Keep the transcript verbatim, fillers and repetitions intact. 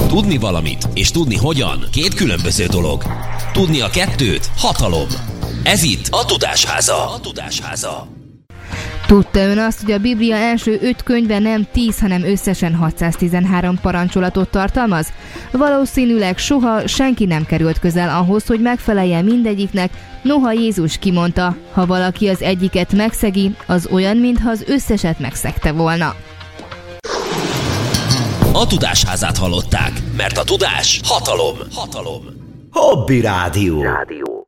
Tudni valamit és tudni hogyan két különböző dolog. Tudni a kettőt hatalom. Ez itt a Tudásháza. A Tudásháza. Tudta ön azt, hogy a Biblia első öt könyve nem tíz, hanem összesen hatszáztizenhárom parancsolatot tartalmaz? Valószínűleg soha senki nem került közel ahhoz, hogy megfeleljen mindegyiknek, noha Jézus kimondta, ha valaki az egyiket megszegi, az olyan, mintha az összeset megszegte volna. A Tudásházát hallották, mert a tudás hatalom. Hatalom. Hobby Rádió. Rádió.